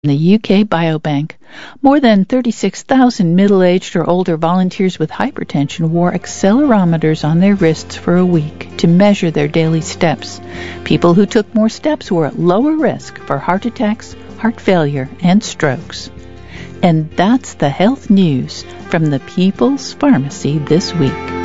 The UK Biobank. More than 36,000 middle-aged or older volunteers with hypertension wore accelerometers on their wrists for a week to measure their daily steps. People who took more steps were at lower risk for heart attacks, heart failure, and strokes. And that's the health news from the People's Pharmacy this week.